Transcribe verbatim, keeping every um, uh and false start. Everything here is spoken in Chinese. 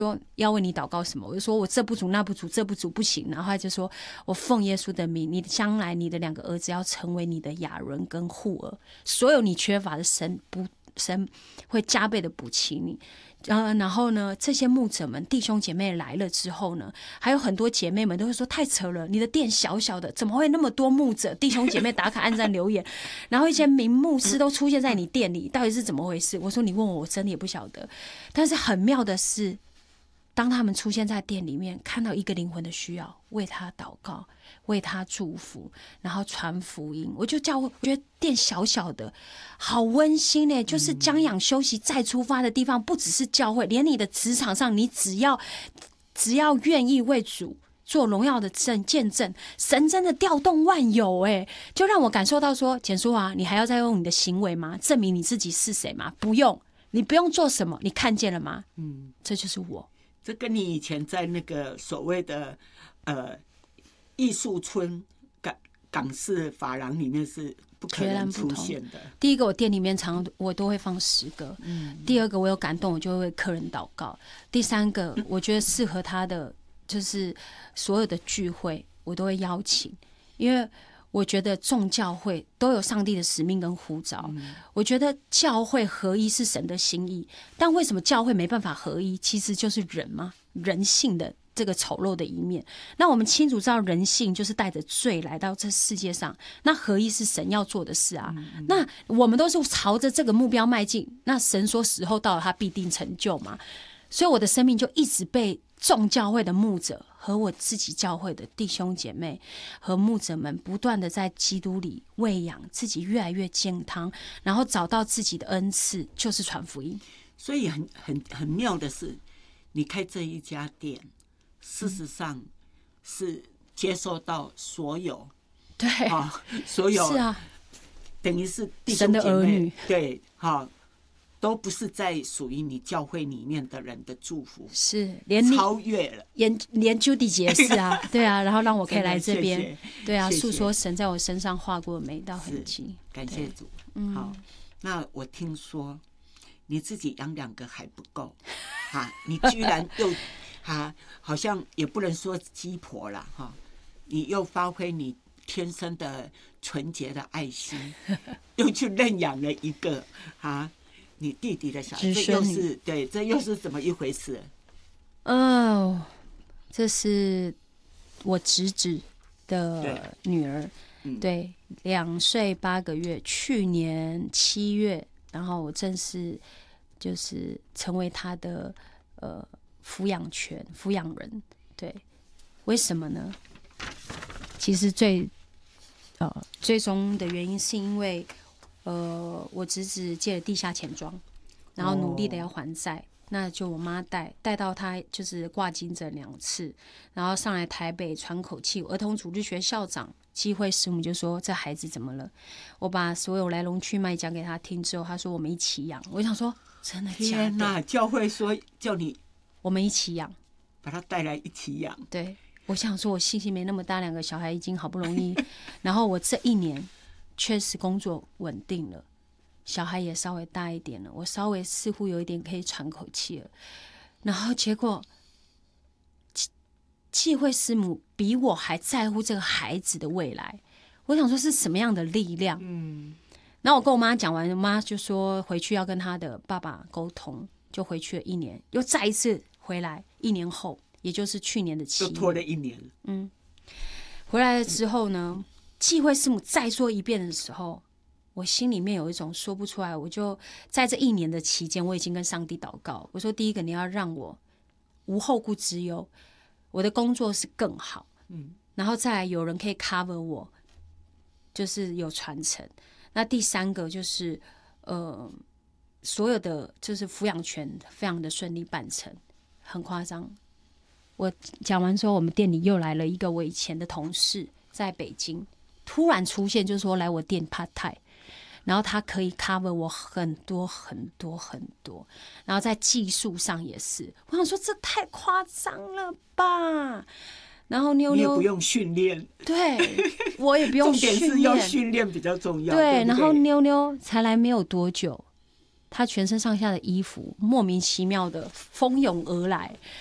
说要为你祷告什么，我就说我这不足那不足这不足不行，然后他就说我奉耶稣的名，你将来你的两个儿子要成为你的亚伦跟户尔，所有你缺乏的神不神会加倍的补齐你。呃，然后呢，这些牧者们弟兄姐妹来了之后呢，还有很多姐妹们都会说太扯了，你的店小小的，怎么会那么多牧者弟兄姐妹打卡按赞留言，然后一些名牧师都出现在你店里，到底是怎么回事？我说你问我，我真的也不晓得。但是很妙的是，当他们出现在店里面，看到一个灵魂的需要，为他祷告，为他祝福，然后传福音，我就叫我觉得店小小的好温馨耶，就是将养休息再出发的地方，不只是教会，连你的职场上，你只要只要愿意为主做荣耀的见证，神真的调动万有哎，就让我感受到说，简书啊，你还要再用你的行为吗？证明你自己是谁吗？不用，你不用做什么，你看见了吗？嗯，这就是我。 这跟你以前在那个所谓的呃艺术村港港式发廊里面是不可能出现的。 第一个，我店里面常我都会放十个、嗯、第二个，我有感动我就会为客人祷告。第三个，我觉得适合他的就是所有的聚会我都会邀请，因为我觉得众教会都有上帝的使命跟呼召、嗯、我觉得教会合一是神的心意，但为什么教会没办法合一？其实就是人嘛，人性的这个丑陋的一面。那我们清楚知道人性就是带着罪来到这世界上，那合一是神要做的事啊、嗯、那我们都是朝着这个目标迈进，那神说时候到了他必定成就嘛。所以我的生命就一直被众教会的牧者和我自己教会的弟兄姐妹和牧者们不断的在基督里喂养自己，越来越健康，然后找到自己的恩赐，就是传福音。 所以很很很妙的是，你开这一家店，事实上是接受到所有、嗯、 对、 哦、所有是啊， 等于是弟兄姐妹神的儿女， 对哈。哦都不是在属于你教会里面的人的祝福， 是连你超越了， 连连 Judy 姐是啊，对啊，然后让我可以来这边， 谢谢对啊， 谢谢诉说神在我身上画过的每一道痕迹， 感谢主。嗯，好，那我听说你自己养两个还不够啊，你居然又啊，好像也不能说鸡婆了哈，你又发挥你天生的纯洁的爱心，又去认养了一个啊。你弟弟的小孩，这又是对，这又是怎么一回事？ 哦，这是我侄子的女儿，对，两岁八个月，去年七月，然后我正式就是成为他的呃抚养权抚养人。对，为什么呢？其实最呃最终的原因是因为。呃，我侄子借了地下钱庄，然后努力的要还债， oh. 那就我妈带带到他就是挂金诊两次，然后上来台北喘口气。儿童主日学校长基慧师母就说：“这孩子怎么了？”我把所有来龙去脉讲给他听之后，他说：“我们一起养。”我想说：“真的假的？” 天哪！教会说叫你我们一起养， 把他带来一起养。 对，我想说，我信心没那么大，两个小孩已经好不容易，然后我这一年。确实工作稳定了，小孩也稍微大一点了，我稍微似乎有一点可以喘口气了。然后结果忌讳师母比我还在乎这个孩子的未来，我想说是什么样的力量？嗯，然后我跟我妈讲完，我妈就说回去要跟她的爸爸沟通，就回去了一年，又再一次回来，一年后，也就是去年的七月， 就拖了一年。 嗯，回来了之后呢？忌讳师母再说一遍的时候，我心里面有一种说不出来。我就在这一年的期间，我已经跟上帝祷告，我说：第一个，你要让我无后顾之忧，我的工作是更好，嗯，然后再来有人可以 cover 我，就是有传承。那第三个就是呃，所有的就是抚养权非常的顺利办成，很夸张。我讲完之后，我们店里又来了一个我以前的同事，在北京。突然出现，就是说来我店 part time， 然后他可以 cover 我很多很多很多，然后在技术上也是，我想说这太夸张了吧。然后妞妞你也不用训练， 对我也不用训练， 重点是要训练比较重要。 对， 对对， 然后妞妞才来没有多久， 他全身上下的衣服莫名其妙的蜂拥而来，